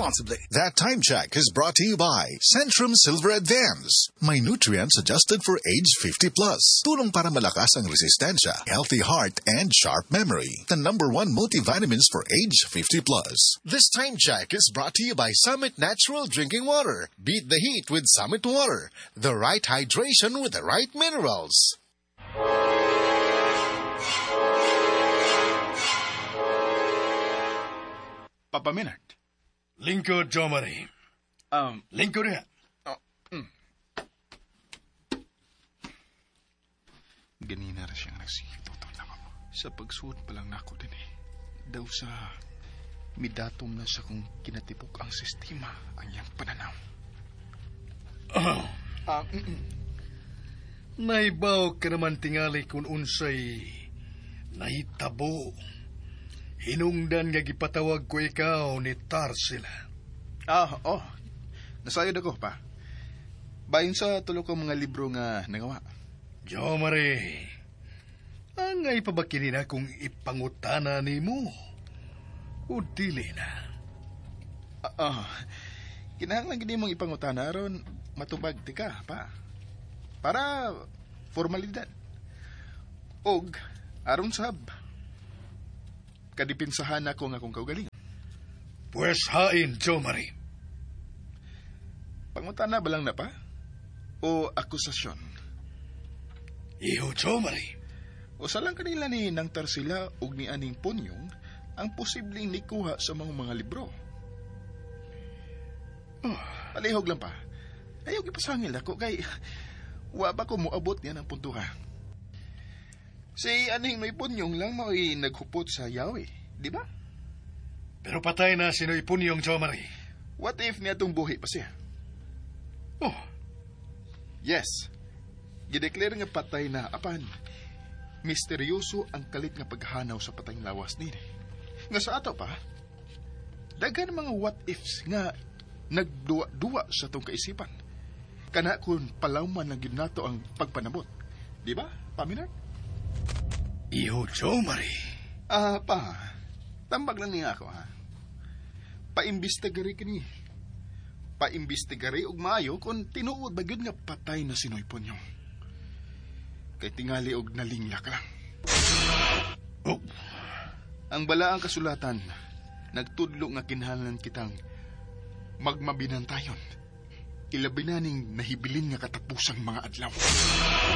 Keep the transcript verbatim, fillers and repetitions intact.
responsibly. That time check is brought to you by Centrum Silver Advance. May nutrients adjusted for age fifty plus. Tulong para malakas ang resistensya, healthy heart, and sharp memory. The number one multivitamins for age fifty plus. This time check is brought to you by Summit Natural Drinking Water. Beat the heat with Summit Water. The right hydration with the right minerals. Papa Minard. Lingkod, Jo Marie. Um, Lingkod nga. oh, mm. Ganina na siyang nagsitutol na mo. Sa pagsuot pa lang nako din eh. Daw sa midatom na sa kung kinatipok ang sistema ang iyang pananaw. Oh. Ah, mm, mm. Naibaw ka naman tingali kung unsay nahitabo. Hinungdan nga gipatawag ko ikaw ni Tarsila. Ah, oh. Nasayod ako pa. Bayin sa tulo ko mga libro nga nangawa. Jo Marie, angay pa ba kinina kung ipangutana ni mo? O dili na? Ah, oh. Kinahanglan gini mong ipangutana ron matubag ti ka, pa. Para formalidad. Og, aron sab. Kadipinsahan ako nga kung kaugaling. Pues hain, Jo Marie. Pangutana ba lang na pa? O akusasyon? Iyo, Jo Marie. O salang kanila ni nang Tarsila og ni aning Punyong ang posibleng nikuha sa mga mga libro. Oh, palihog lang pa. Ayaw gipasangil ako kay wa ba ko moabot niya ng puntuha. Si aning may Punyong lang mao'y naghupot sa yawi, di ba? Pero patay na sinoy Punyong, Jo Marie. What if niya itong buhi pa siya? Oh, yes. Gideclare nga patay na apan. Misteryoso ang kalit nga paghanaw sa patayng lawas nini. Nga sa ato pa, daghan mga what ifs nga nagduwa-duwa sa tong kaisipan. Kana kung palawman lang gid nato ang pagpanabot. Di ba, Paminard? iyo, Jo Marie. Ah, pa. Tambag lang niya ako, ha? Paimbestigari kini. Paimbestigari og maayo kung tinuod ba gyud nga patay na sinoy Punyong. Kay tingali og nalingla ka lang. Oh. Ang balaang kasulatan, nagtudlo nga kinahanglan kitang magmabinantayon. Ilabi na ning nahibilin nga katapusang mga adlaw.